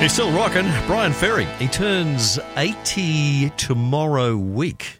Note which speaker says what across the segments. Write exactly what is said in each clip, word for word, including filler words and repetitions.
Speaker 1: He's still rocking. Brian Ferry. He turns eighty tomorrow week.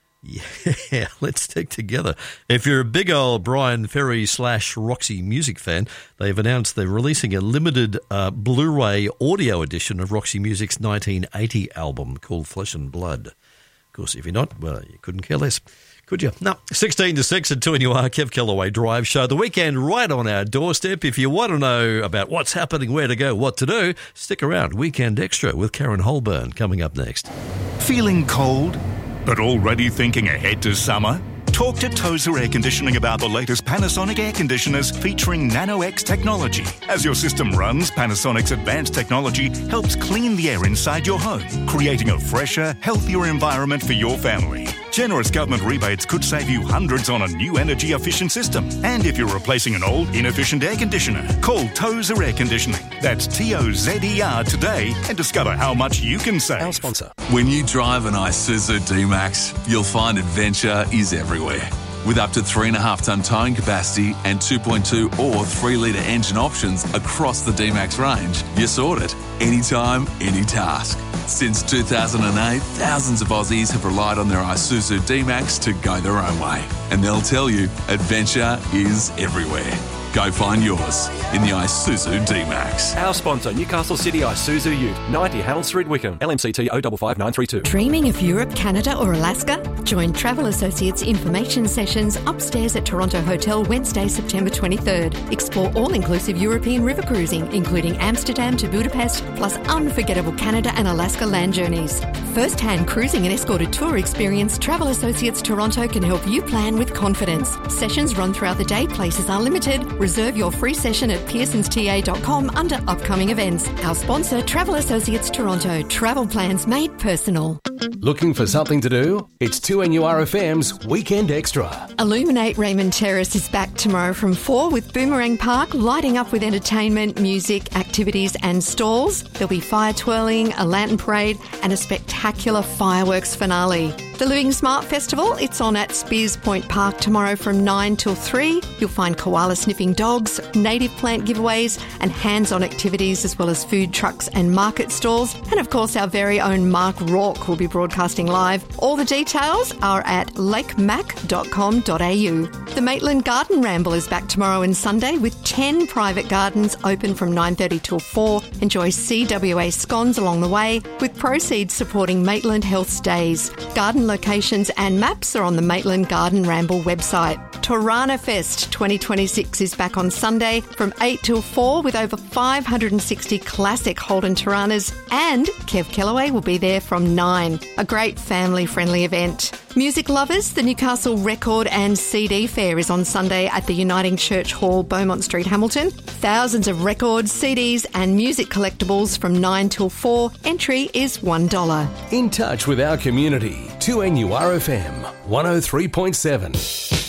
Speaker 1: Yeah, let's stick together. If you're a big old Brian Ferry slash Roxy Music fan, they've announced they're releasing a limited uh, Blu-ray audio edition of Roxy Music's nineteen eighty album called Flesh and Blood. Of course, if you're not, well, you couldn't care less, could you? No. sixteen to six at two N U R, Kev Kellaway Drive Show. The weekend right on our doorstep. If you want to know about what's happening, where to go, what to do, stick around. Weekend Extra with Karen Holburn coming up next.
Speaker 2: Feeling cold, but already thinking ahead to summer? Talk to Tozer Air Conditioning about the latest Panasonic air conditioners featuring Nano-X technology. As your system runs, Panasonic's advanced technology helps clean the air inside your home, creating a fresher, healthier environment for your family. Generous government rebates could save you hundreds on a new energy-efficient system. And if you're replacing an old, inefficient air conditioner, call Tozer Air Conditioning. That's T O Z E R today and discover how much you can save.
Speaker 3: Our sponsor.
Speaker 4: When you drive an Isuzu D-Max, you'll find adventure is everywhere. With up to three point five tonne towing capacity and two point two or three litre engine options across the D-Max range, you're sorted. Anytime, any task. Since two thousand eight, thousands of Aussies have relied on their Isuzu D-Max to go their own way. And they'll tell you, adventure is everywhere. Go find yours in the Isuzu D-Max.
Speaker 3: Our sponsor, Newcastle City Isuzu Ute, ninety Harold Street, Wickham, L M C T O five five nine three two.
Speaker 5: Dreaming of Europe, Canada or Alaska? Join Travel Associates information sessions upstairs at Toronto Hotel Wednesday, September twenty-third. Explore all-inclusive European river cruising, including Amsterdam to Budapest, plus unforgettable Canada and Alaska land journeys. First-hand cruising and escorted tour experience, Travel Associates Toronto can help you plan with confidence. Sessions run throughout the day, places are limited. Reserve your free session at pearsons t a dot com under upcoming events. Our sponsor, Travel Associates Toronto. Travel plans made personal.
Speaker 6: Looking for something to do? It's two N U R F M's Weekend Extra.
Speaker 5: Illuminate Raymond Terrace is back tomorrow from four with Boomerang Park lighting up with entertainment, music, activities and stalls. There'll be fire twirling, a lantern parade and a spectacular fireworks finale. The Living Smart Festival, it's on at Spears Point Park tomorrow from nine till three. You'll find koala sniffing dogs, native plant giveaways and hands-on activities as well as food trucks and market stalls. And of course our very own Mark Rourke will be broadcasting live. All the details are at lake mac dot com dot a u. The Maitland Garden Ramble is back tomorrow and Sunday with ten private gardens open from nine thirty till four. Enjoy C W A scones along the way with proceeds supporting Maitland Health's Days. Garden locations and maps are on the Maitland Garden Ramble website. Torana Fest twenty twenty-six is back on Sunday from eight till four with over five hundred sixty classic Holden Toranas and Kev Kellaway will be there from nine. A great family-friendly event. Music lovers, the Newcastle Record and C D Fair is on Sunday at the Uniting Church Hall, Beaumont Street, Hamilton. Thousands of records, C Ds and music collectibles from nine till four. Entry is one dollar.
Speaker 6: In touch with our community, two N U R F M, one oh three point seven.